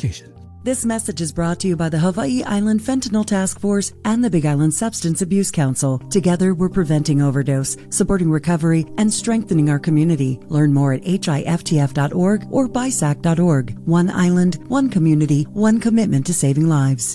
education. This message is brought to you by the Hawaii Island Fentanyl Task Force and the Big Island Substance Abuse Council. Together, we're preventing overdose, supporting recovery, and strengthening our community. Learn more at hiftf.org or bisac.org. One island, one community, one commitment to saving lives.